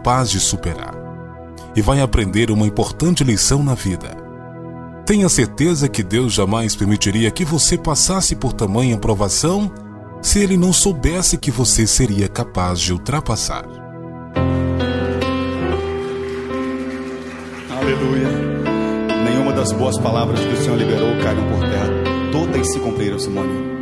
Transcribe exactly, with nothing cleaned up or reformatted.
capaz de superar. E vai aprender uma importante lição na vida. Tenha certeza que Deus jamais permitiria que você passasse por tamanha provação se Ele não soubesse que você seria capaz de ultrapassar. Aleluia. Nenhuma das boas palavras que o Senhor liberou caíram por terra. Todas se cumpriram, Simone.